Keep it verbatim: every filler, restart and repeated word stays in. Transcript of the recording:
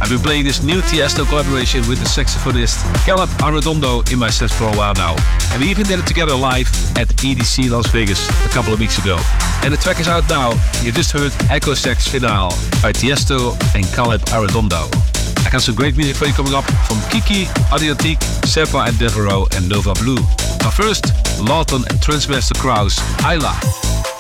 I've been playing this new Tiesto collaboration with the saxophonist Caleb Arredondo in my sets for a while now. And we even did it together live at E D C Las Vegas a couple of weeks ago. And the track is out now. You just heard Echo Sax Finale by Tiesto and Caleb Arredondo. I got some great music for you coming up from Kiki, Adriatique, Sepa and Devereaux and Nova Blue. But first, Lawton and Transmaster Krause, Isla.